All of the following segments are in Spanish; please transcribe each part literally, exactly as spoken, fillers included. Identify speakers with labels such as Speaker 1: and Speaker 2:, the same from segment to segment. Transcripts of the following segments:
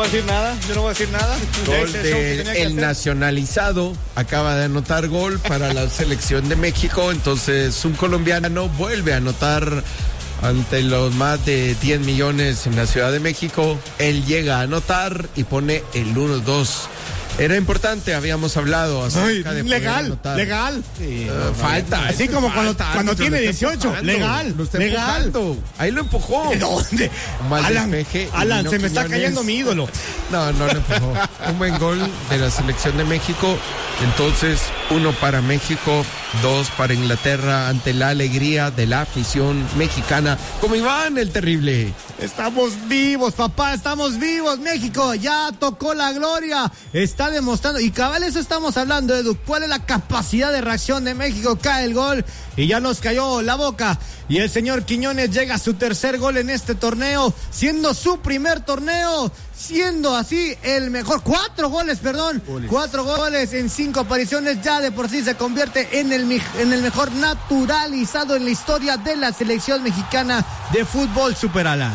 Speaker 1: voy a decir nada, yo no voy a decir nada.
Speaker 2: Gol de el nacionalizado, acaba de anotar gol para la selección de México, entonces un colombiano vuelve a anotar ante los más de diez millones en la Ciudad de México. Él llega a anotar y pone el uno dos. Era importante, habíamos hablado acerca
Speaker 3: Ay,
Speaker 2: de
Speaker 3: legal, legal.
Speaker 2: Sí, uh, no, falta.
Speaker 3: Así como cuando,
Speaker 2: falta,
Speaker 3: cuando tiene dieciocho,
Speaker 2: empujando,
Speaker 3: legal,
Speaker 2: lo está
Speaker 3: legal.
Speaker 2: Empujando. Ahí lo empujó.
Speaker 3: ¿De dónde?
Speaker 2: Un mal
Speaker 3: Alan,
Speaker 2: despeje.
Speaker 3: Alan, se me
Speaker 2: Quiñones.
Speaker 3: está cayendo mi ídolo.
Speaker 2: No, no lo empujó. Un buen gol de la selección de México. Entonces, uno para México, dos para Inglaterra, ante la alegría de la afición mexicana. Como Iván el Terrible.
Speaker 3: Estamos vivos, papá, estamos vivos. México ya tocó la gloria. Está demostrando, y cabal eso estamos hablando, Edu. ¿Cuál es la capacidad de reacción de México? Cae el gol y ya nos cayó la boca. Y el señor Quiñones llega a su tercer gol en este torneo, siendo su primer torneo, siendo así el mejor. Cuatro goles, perdón. Goles. Cuatro goles en cinco apariciones. Ya de por sí se convierte en el, en el mejor naturalizado en la historia de la selección mexicana de fútbol, Super Alan.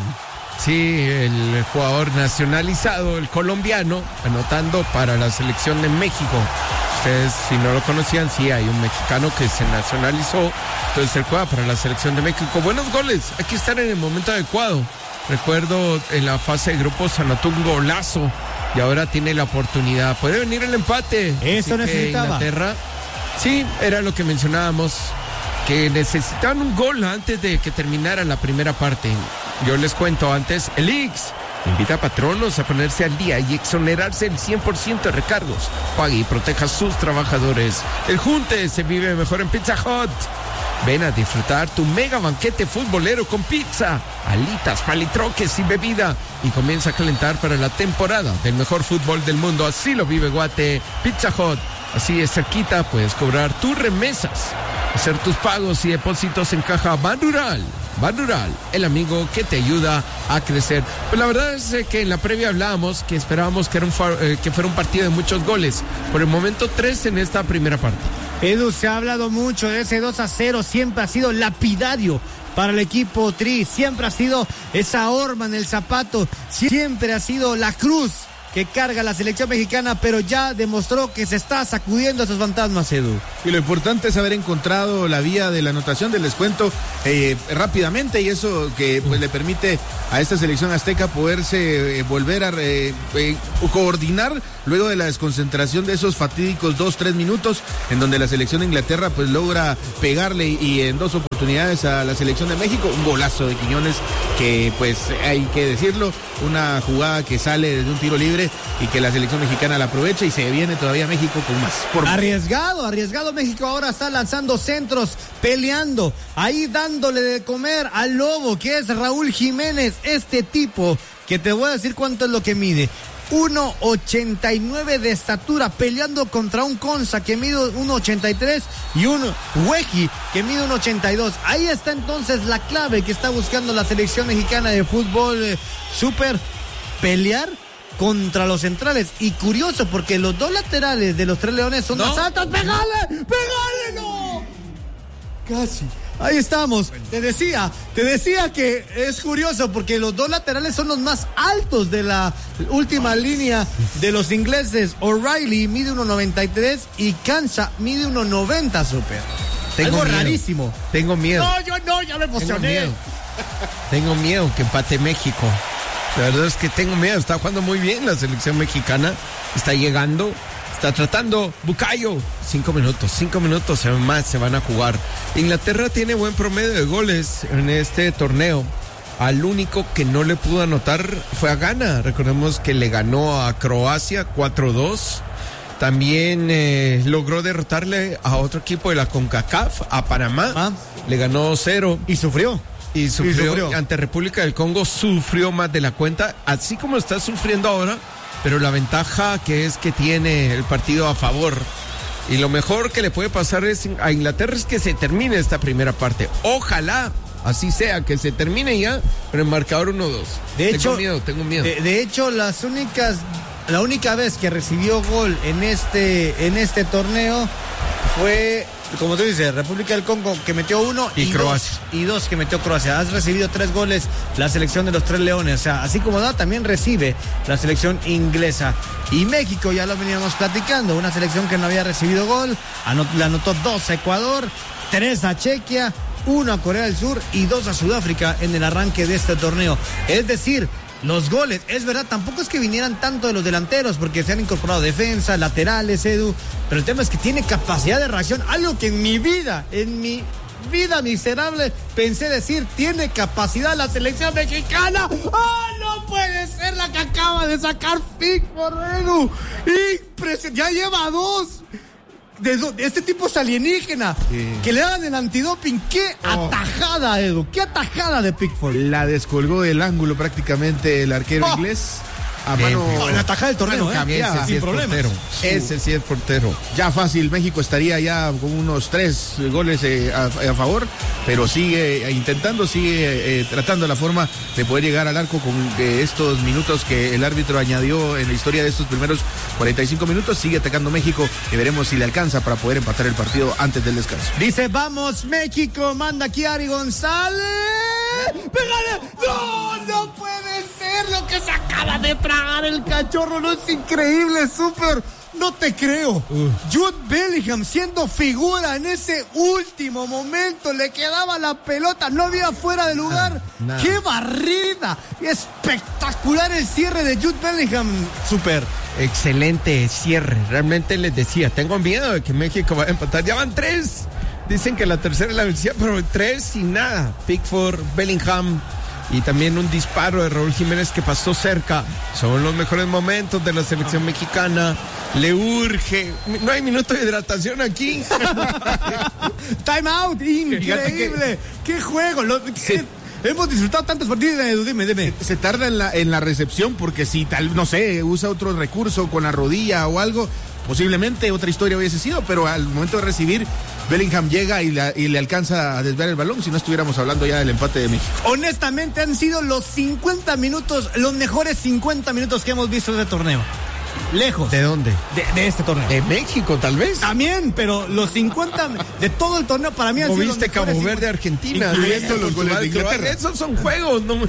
Speaker 2: Sí, el jugador nacionalizado, el colombiano, anotando para la selección de México. Ustedes, si no lo conocían, sí, hay un mexicano que se nacionalizó, entonces él juega para la selección de México. Buenos goles, hay que estar en el momento adecuado. Recuerdo en la fase de grupos anotó un golazo y ahora tiene la oportunidad. Puede venir el empate.
Speaker 3: Eso
Speaker 2: Así
Speaker 3: necesitaba.
Speaker 2: Inglaterra, sí, era lo que mencionábamos, que necesitaban un gol antes de que terminara la primera parte. Yo les cuento antes, el I X invita a patronos a ponerse al día y exonerarse el cien por ciento de recargos. Pague y proteja a sus trabajadores. El junte se vive mejor en Pizza Hut. Ven a disfrutar tu mega banquete futbolero con pizza, alitas, palitroques y bebida. Y comienza a calentar para la temporada del mejor fútbol del mundo. Así lo vive Guate. Pizza Hut. Así es cerquita, puedes cobrar tus remesas, hacer tus pagos y depósitos en caja Banrural. Banrural, el amigo que te ayuda a crecer. Pues la verdad es que en la previa hablábamos que esperábamos que, era un, eh, que fuera un partido de muchos goles. Por el momento, tres en esta primera parte.
Speaker 3: Edu, se ha hablado mucho de ese dos a cero, siempre ha sido lapidario para el equipo Tri, siempre ha sido esa horma en el zapato, siempre ha sido la cruz que carga la selección mexicana, pero ya demostró que se está sacudiendo esos fantasmas, Edu.
Speaker 4: Y lo importante es haber encontrado la vía de la anotación del descuento eh, rápidamente, y eso que pues le permite a esta selección azteca poderse eh, volver a eh, eh, coordinar luego de la desconcentración de esos fatídicos dos, tres minutos, en donde la selección de Inglaterra pues logra pegarle y, y en dos oportunidades a la selección de México. Un golazo de Quiñones que pues hay que decirlo, una jugada que sale desde un tiro libre y que la selección mexicana la aprovecha y se viene todavía México con más. Por...
Speaker 3: Arriesgado, arriesgado México ahora está lanzando centros, peleando, ahí dándole de comer al lobo que es Raúl Jiménez, este tipo que te voy a decir cuánto es lo que mide. uno ochenta y nueve de estatura, peleando contra un Conza que mide uno ochenta y tres y un Weji que mide uno ochenta y dos. Ahí está entonces la clave que está buscando la selección mexicana de fútbol eh, super, pelear contra los centrales. Y curioso porque los dos laterales de los Tres Leones son ¿No? más altos. ¡Pégale! ¡Pégale! ¡No! Casi. Ahí estamos. Te decía, te decía que es curioso porque los dos laterales son los más altos de la última línea de los ingleses. O'Reilly mide uno noventa y tres y Kansa mide uno noventa, Super.
Speaker 2: Tengo
Speaker 3: Algo
Speaker 2: miedo.
Speaker 3: rarísimo.
Speaker 2: Tengo miedo.
Speaker 3: No, yo no, ya me emocioné.
Speaker 2: Tengo miedo. Tengo miedo que empate México. La verdad es que tengo miedo. Está jugando muy bien la selección mexicana. Está llegando. Está tratando Bukayo. Cinco minutos, cinco minutos más se van a jugar. Inglaterra tiene buen promedio de goles en este torneo. Al único que no le pudo anotar fue a Ghana. Recordemos que le ganó a Croacia cuatro dos. También eh, logró derrotarle a otro equipo de la CONCACAF, a Panamá. Ah. Le ganó cero.
Speaker 3: Y sufrió.
Speaker 2: Y sufrió,
Speaker 3: y sufrió
Speaker 2: ante República del Congo, sufrió más de la cuenta, así como está sufriendo ahora, pero la ventaja que es que tiene el partido a favor. Y lo mejor que le puede pasar es a Inglaterra es que se termine esta primera parte. Ojalá así sea, que se termine ya, pero en marcador uno dos.
Speaker 3: De hecho,
Speaker 2: tengo miedo, tengo miedo.
Speaker 3: De, de hecho, las únicas, la única vez que recibió gol en este, en este torneo fue como tú dices, República del Congo que metió uno
Speaker 2: y, y Croacia.
Speaker 3: Dos, y dos que metió Croacia. Has recibido tres goles la selección de los Tres Leones. O sea, así como da, también recibe la selección inglesa. Y México, ya lo veníamos platicando, una selección que no había recibido gol. Anot- le anotó dos a Ecuador, tres a Chequia, uno a Corea del Sur y dos a Sudáfrica en el arranque de este torneo. Es decir, los goles, es verdad, tampoco es que vinieran tanto de los delanteros, porque se han incorporado defensa, laterales, Edu, pero el tema es que tiene capacidad de reacción, algo que en mi vida, en mi vida miserable, pensé decir, tiene capacidad la selección mexicana. ¡Ah, no puede ser la que acaba de sacar Pickford, Edu! Impresionante, ya lleva dos. De, de este tipo es alienígena, sí. Que le hagan el antidoping. ¡Qué oh. atajada, Edu! ¡Qué atajada de Pickford!
Speaker 4: La descolgó del ángulo prácticamente el arquero
Speaker 3: oh.
Speaker 4: inglés. A mano,
Speaker 3: oh, la atajada del torneo,
Speaker 4: ¿eh?
Speaker 2: Ese sí es portero. Ese sí es portero.
Speaker 4: Ya fácil, México estaría ya con unos tres goles eh, a, a favor, pero sigue eh, intentando, sigue eh, tratando la forma de poder llegar al arco con eh, estos minutos que el árbitro añadió en la historia de estos primeros cuarenta y cinco minutos. Sigue atacando México y veremos si le alcanza para poder empatar el partido antes del descanso.
Speaker 3: Dice, vamos México, manda Chiari González. ¡Pégale! ¡No, no puede ser lo que se acaba de tragar el cachorro! ¡No, es increíble, súper! No te creo. Uh. Jude Bellingham siendo figura en ese último momento. Le quedaba la pelota, no había fuera de lugar. Nah, nah. ¡Qué barrida! Espectacular el cierre de Jude Bellingham, súper.
Speaker 2: Excelente cierre. Realmente les decía, tengo miedo de que México vaya a empatar. Ya van tres. Dicen que la tercera es la vencida, pero tres sin nada. Pickford, Bellingham y también un disparo de Raúl Jiménez que pasó cerca. Son los mejores momentos de la selección mexicana. Le urge. No hay minuto de hidratación aquí.
Speaker 3: Time out. Increíble. Qué juego. Lo, sí. Hemos disfrutado tantos partidos. Dime, dime.
Speaker 4: Se tarda en la, en la recepción porque si tal, no sé, usa otro recurso con la rodilla o algo, posiblemente otra historia hubiese sido, pero al momento de recibir, Bellingham llega y, la, y le alcanza a desviar el balón, si no estuviéramos hablando ya del empate de México.
Speaker 3: Honestamente han sido los cincuenta minutos, los mejores cincuenta minutos que hemos visto de torneo. Lejos.
Speaker 2: ¿De dónde?
Speaker 3: De, de este torneo.
Speaker 2: De México, tal vez.
Speaker 3: También, pero los cincuenta de todo el torneo para mí han sido los
Speaker 2: viste Cabo Verde, cincuenta... Argentina.
Speaker 4: Incluyendo los goles de Inglaterra.
Speaker 2: Esos son juegos, ¿no?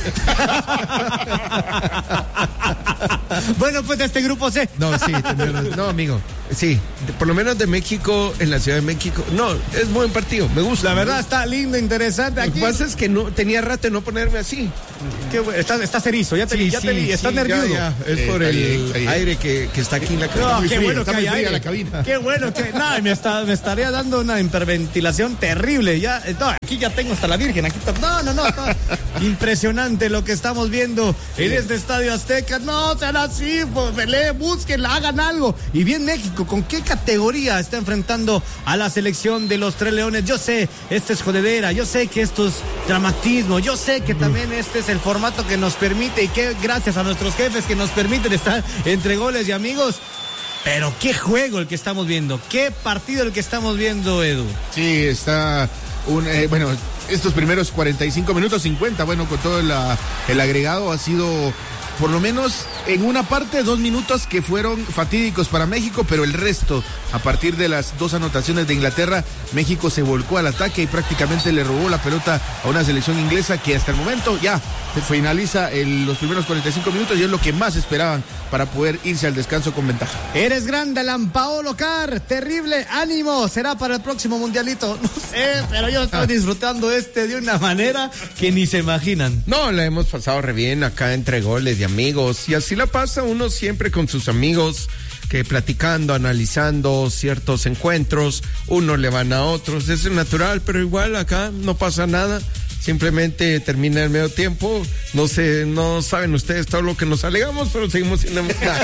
Speaker 3: Bueno, pues de este grupo C.
Speaker 2: No, sí, no, amigo. Sí, de, por lo menos de México, en la Ciudad de México. No, es buen partido, me gusta.
Speaker 3: La verdad
Speaker 2: me
Speaker 3: gusta. Está lindo, interesante.
Speaker 2: Lo que pasa es que no tenía rato de no ponerme así.
Speaker 3: Qué bueno. Estás, estás erizo, ya te
Speaker 2: sí,
Speaker 3: vi, ya
Speaker 2: sí,
Speaker 3: te vi, estás
Speaker 2: sí,
Speaker 3: nervioso.
Speaker 2: Ya, ya. Es eh, por el ahí, ahí. aire que, que está aquí en la cabina.
Speaker 3: No, qué bueno
Speaker 4: está
Speaker 3: que hay aire.
Speaker 4: La cabina.
Speaker 3: Qué bueno que. No, me, está, me estaría dando una hiperventilación terrible. Ya, no, aquí ya tengo hasta la Virgen. Aquí está, no, no, no. Está impresionante lo que estamos viendo sí. en este Estadio Azteca. No, sean así, pues, Belé, búsquenla, hagan algo. Y bien México, ¿con qué categoría está enfrentando a la selección de los Tres Leones? Yo sé, este es jodedera, yo sé que esto es dramatismo, yo sé que también este es el formato que nos permite y que gracias a nuestros jefes que nos permiten estar entre goles y amigos. Pero qué juego el que estamos viendo, qué partido el que estamos viendo, Edu.
Speaker 4: Sí, está un, eh, bueno, estos primeros cuarenta y cinco minutos, cincuenta, bueno, con todo la, el agregado ha sido por lo menos en una parte dos minutos que fueron fatídicos para México, pero el resto, a partir de las dos anotaciones de Inglaterra, México se volcó al ataque y prácticamente le robó la pelota a una selección inglesa que hasta el momento ya finaliza el, los primeros cuarenta y cinco minutos y es lo que más esperaban para poder irse al descanso con ventaja.
Speaker 3: Eres grande, Lampaolo Car, terrible, ánimo, será para el próximo mundialito, no sé, pero yo estoy disfrutando este de una manera que ni se imaginan.
Speaker 2: No, la hemos pasado re bien acá entre goles y amigos, y así la pasa uno siempre con sus amigos, que platicando, analizando ciertos encuentros, unos le van a otros, es natural, pero igual acá no pasa nada. Simplemente termina el medio tiempo, no sé, no saben ustedes todo lo que nos alegamos, pero seguimos sin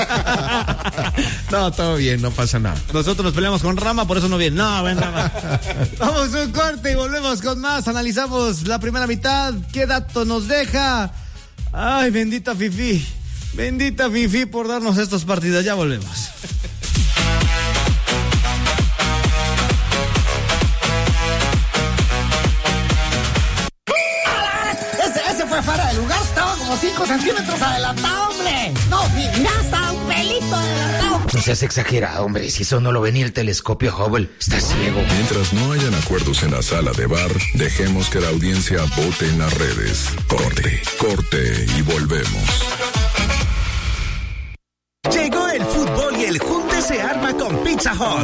Speaker 2: no, todo bien, no pasa nada.
Speaker 3: Nosotros nos peleamos con Rama, por eso no viene. No, ven Rama. Vamos a un corte y volvemos con más. Analizamos la primera mitad. ¿Qué dato nos deja? Ay, bendita Fifi. Bendita Fifi por darnos estos partidos. Ya volvemos.
Speaker 1: Fuera de lugar, estaba como cinco cinco centímetros adelantado, hombre. No, mira, está un pelito adelantado.
Speaker 5: No seas exagerado, hombre. Si eso no lo ve ni el telescopio Hubble, está ciego.
Speaker 6: Mientras no hayan acuerdos en la sala de bar, dejemos que la audiencia vote en las redes. Corte, corte y volvemos.
Speaker 7: Llegó el fútbol y el junte se arma con Pizza Hut.